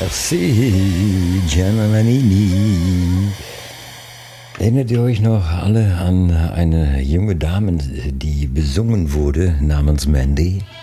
Merci, Gianna Nannini. Erinnert ihr euch noch alle an eine junge Dame, die besungen wurde, namens Mandy?